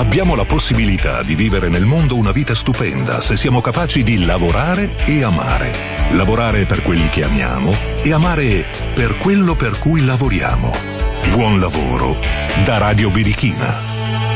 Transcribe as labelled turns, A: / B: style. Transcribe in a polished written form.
A: Abbiamo la possibilità di vivere nel mondo una vita stupenda se siamo capaci di lavorare e amare. Lavorare per quelli che amiamo e amare per quello per cui lavoriamo. Buon lavoro da Radio Birichina.